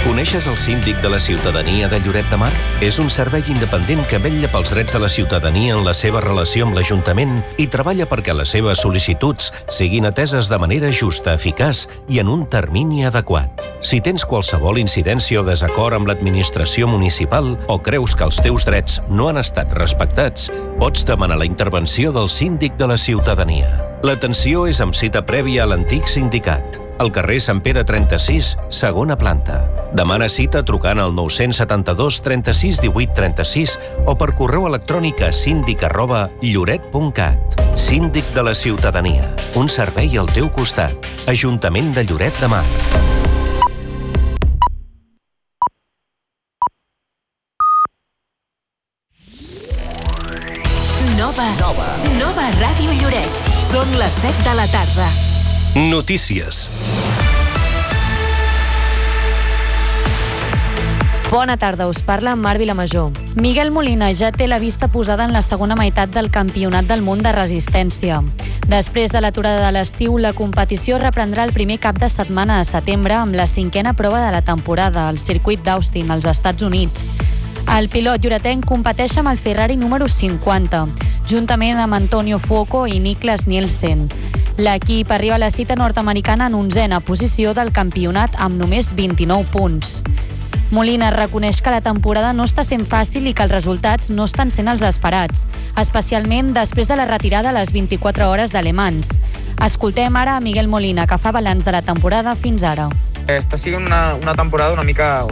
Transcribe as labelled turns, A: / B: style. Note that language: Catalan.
A: Coneixes el síndic de la ciutadania de Lloret de Mar? És un servei independent que vetlla pels drets de la ciutadania en la seva relació amb l'Ajuntament i treballa perquè les seves sol·licituds siguin ateses de manera justa, eficaç i en un termini adequat. Si tens qualsevol incidència o desacord amb l'administració municipal o creus que els teus drets no han estat respectats, pots demanar la intervenció del síndic de la ciutadania. L'atenció és amb cita prèvia a l'antic sindicat, al carrer Sant Pere 36, segona planta. Demana cita trucant al 972 36 18 36 o per correu electrònic a síndic@lloret.cat. Síndic de la ciutadania. Un servei al teu costat. Ajuntament de Lloret de Mar.
B: Nova Ràdio Lloret. Són les 7 de la tarda.
A: Notícies.
C: Bona tarda, us parla Mar Vilamajor. Miguel Molina ja té la vista posada en la segona meitat del Campionat del Món de Resistència. Després de l'aturada de l'estiu, la competició reprendrà el primer cap de setmana de setembre amb la 5a prova de la temporada, al circuit d'Austin, als Estats Units. El pilot lloretenc competeix amb el Ferrari número 50, juntament amb Antonio Fuoco i Niklas Nielsen. L'equip arriba a la cita nord-americana en 11a posició del campionat amb només 29 punts. Molina reconeix que la temporada no està sent fàcil i que els resultats no estan sent els esperats, especialment després de la retirada a les 24 hores de Le Mans. Escoltem ara a Miguel Molina, que fa balanç de la temporada fins ara.
D: Està sent una temporada una mica